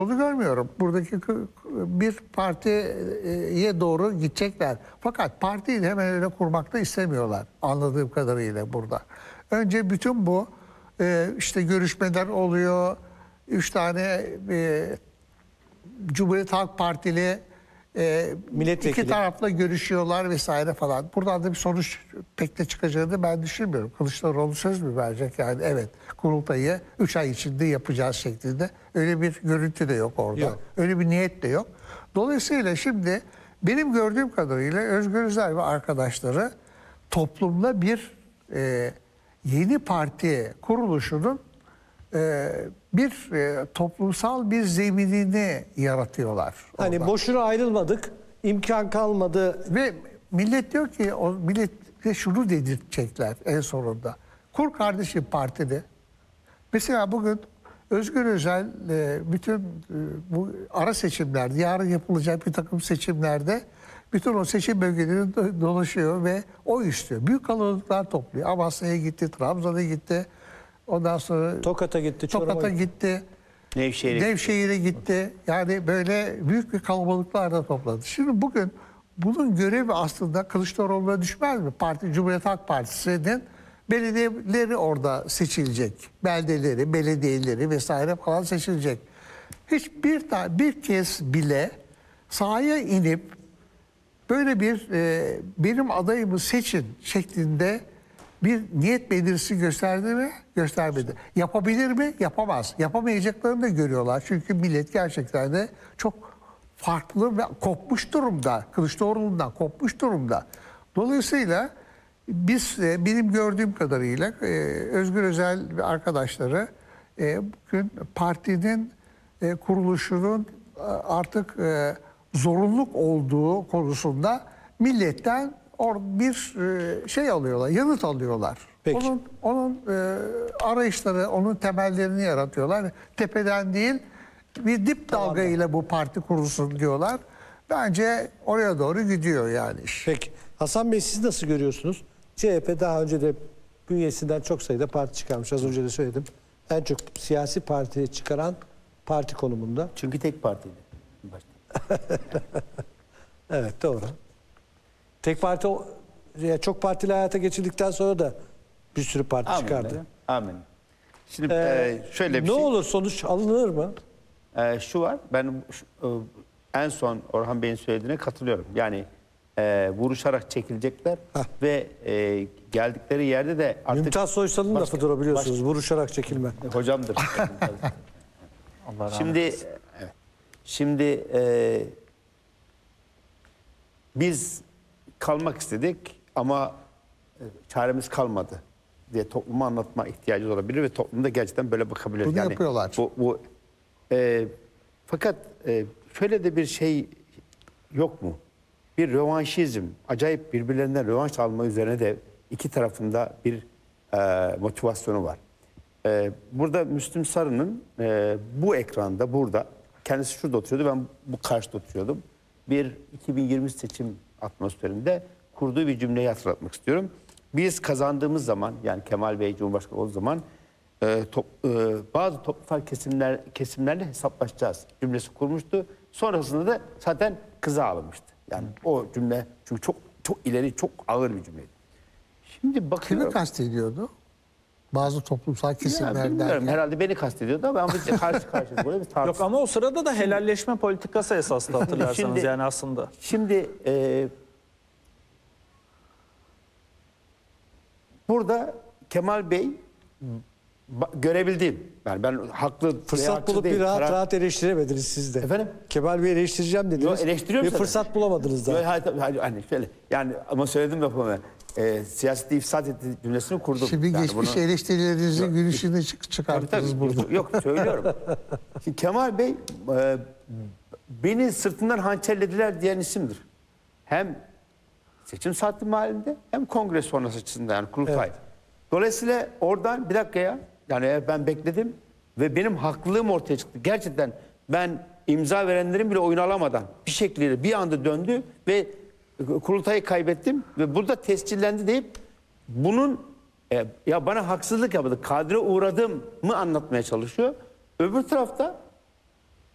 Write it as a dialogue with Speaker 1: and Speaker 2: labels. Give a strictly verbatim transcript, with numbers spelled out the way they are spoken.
Speaker 1: Onu görmüyorum. Buradaki bir partiye doğru gidecekler. Fakat partiyi de hemen öyle kurmak da istemiyorlar. Anladığım kadarıyla burada. Önce bütün bu işte görüşmeler oluyor. Üç tane Cumhuriyet Halk Partili iki tarafla görüşüyorlar vesaire falan. Buradan da bir sonuç pek de çıkacağını ben düşünmüyorum. Kılıçdaroğlu söz mü verecek yani? Evet, kurultayı üç ay içinde yapacağız şeklinde. Öyle bir görüntü de yok orada. Yok. Öyle bir niyet de yok. Dolayısıyla şimdi benim gördüğüm kadarıyla Özgür Özel ve arkadaşları toplumda bir e, yeni parti kuruluşunun e, bir e, toplumsal bir zeminini yaratıyorlar.
Speaker 2: Hani orada. Boşuna ayrılmadık, imkan kalmadı.
Speaker 1: Ve millet diyor ki, o millete şunu dedirtecekler en sonunda. Kur kardeşim partide. Mesela bugün Özgür Özel bütün bu ara seçimlerde, yarın yapılacak bir takım seçimlerde bütün o seçim bölgelerini dolaşıyor ve oy istiyor. Büyük kalabalıklar topluyor. Amasya'ya gitti, Trabzon'a gitti. Ondan sonra
Speaker 2: Tokat'a gitti,
Speaker 1: Tokat'a gitti.
Speaker 3: Nevşehir'e
Speaker 1: Nevşehir'e gitti. Yani böyle büyük bir kalabalıklarla topladı. Şimdi bugün bunun görevi aslında Kılıçdaroğlu'na düşmez mi? Parti, Cumhuriyet Halk Partisi'nin belediyeleri orada seçilecek. Beldeleri, belediyeleri vesaire falan seçilecek. Hiçbir tane bir kez bile sahaya inip böyle bir e, benim adayımı seçin şeklinde bir niyet belirtisi gösterdi mi? Göstermedi. Yapabilir mi? Yapamaz. Yapamayacaklarını da görüyorlar. Çünkü millet gerçekten de çok farklı ve kopmuş durumda. Kılıçdaroğlu'ndan kopmuş durumda. Dolayısıyla biz, benim gördüğüm kadarıyla Özgür Özel ve arkadaşları bugün partinin kuruluşunun artık zorunluluk olduğu konusunda milletten bir şey alıyorlar, yanıt alıyorlar.
Speaker 2: Peki.
Speaker 1: Onun, onun arayışları, onun temellerini yaratıyorlar. Tepeden değil, bir dip tamam dalga ile bu parti kurulsun diyorlar. Bence oraya doğru gidiyor yani iş.
Speaker 2: Peki. Hasan Bey, siz nasıl görüyorsunuz? C H P daha önce de bünyesinden çok sayıda parti çıkarmış. Az önce de söyledim. En çok siyasi partiyi çıkaran parti konumunda.
Speaker 3: Çünkü tek partiydi.
Speaker 2: Evet, doğru. Tek parti, çok partili hayata geçirdikten sonra da bir sürü parti
Speaker 3: Amin
Speaker 2: çıkardı.
Speaker 3: De. Amin. Şimdi
Speaker 2: ee,
Speaker 3: e, şöyle bir
Speaker 2: ne
Speaker 3: şey.
Speaker 2: Ne olur, sonuç alınır mı?
Speaker 3: E, şu var, ben şu, e, en son Orhan Bey'in söylediğine katılıyorum. Yani e, vuruşarak çekilecekler Heh. ve e, geldikleri yerde de artık...
Speaker 2: Mümtaz Soysal'ın lafıdır o, biliyorsunuz. Başka, vuruşarak çekilme.
Speaker 3: Hocamdır.
Speaker 4: Allah
Speaker 3: şimdi evet. Şimdi e, biz kalmak istedik ama çaremiz kalmadı diye topluma anlatma ihtiyacı olabilir ve toplumda gerçekten böyle bakabilir.
Speaker 1: Bunu
Speaker 3: yani
Speaker 1: yapıyorlar.
Speaker 3: Bu, bu, e, fakat e, şöyle de bir şey yok mu? Bir rövanşizm, acayip birbirlerinden rövanş alma üzerine de iki tarafında bir e, motivasyonu var. E, burada Müslüm Sarı'nın e, bu ekranda, burada, kendisi şurada oturuyordu, ben bu karşıda oturuyordum. Bir iki bin yirmi seçim atmosferinde kurduğu bir cümleyi hatırlatmak istiyorum. Biz kazandığımız zaman, yani Kemal Bey Cumhurbaşkanı olduğu zaman e, top, e, bazı toplumsal kesimler kesimlerle hesaplaşacağız cümlesi kurmuştu. Sonrasında da zaten kıza alınmıştı. Yani o cümle çünkü çok çok ileri, çok ağır bir cümleydi. Şimdi bakıyorum.
Speaker 1: Kimi kastediyordu? Bazı toplumsal kesimlerden.
Speaker 3: Bilmiyorum, herhalde beni kastediyordu ama biz karşı karşıya böyle bir tartışma.
Speaker 4: Yok ama o sırada da helalleşme politikası esaslı, hatırlarsanız şimdi, yani aslında.
Speaker 3: Şimdi e, burada Kemal Bey görebildiğim, yani ben haklı,
Speaker 2: fırsat bulup değil, bir rahat karar... rahat eleştiremediniz siz de.
Speaker 3: Efendim?
Speaker 2: Kemal Bey'i eleştireceğim dediniz.
Speaker 3: Yo, eleştiriyorum
Speaker 2: bir fırsat de. bulamadınız da.
Speaker 3: Hani şöyle, yani ama söyledim yapamam. E, siyaseti ifsad etti cümlesini kurdum.
Speaker 1: Şimdi yani geçmiş bunu... eleştirilerinizin yok, gülüşünü çık çıkarttınız burada.
Speaker 3: Yok, yok söylüyorum. Şimdi Kemal Bey e, beni sırtından hançerlediler diyen isimdir. Hem seçim saati mahallinde hem kongre sonrası açısından, yani kurultay. Evet. Dolayısıyla oradan bir dakika ya, yani ben bekledim ve benim haklılığım ortaya çıktı. Gerçekten ben imza verenlerin bile oyunu alamadan bir şekilde bir anda döndü ve kurultayı kaybettim ve burada tescillendi deyip bunun e, ya bana haksızlık yapıldı, kadre uğradım mı anlatmaya çalışıyor. Öbür tarafta